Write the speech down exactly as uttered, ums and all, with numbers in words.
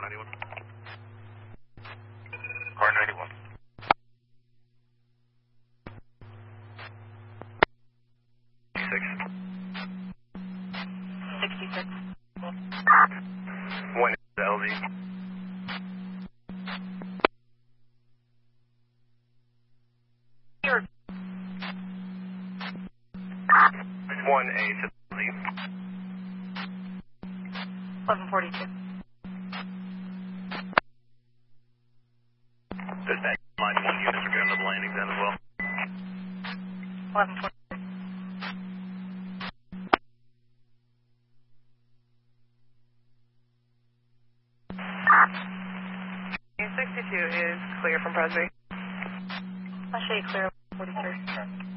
ninety-one. Car ninety-one. Six. sixty-six. One L Z. Here. One A to L Z. eleven forty-two. Dispatch line one units are going to the landing then as well. eleven forty-two. sixty-two is clear from Presby. I'll show you clear forty-three.